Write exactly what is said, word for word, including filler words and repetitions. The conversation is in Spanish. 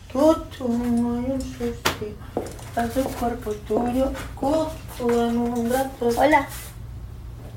Tutu, no hay un suspiro. A tu cuerpo tuyo, cuco en un rato. Hola.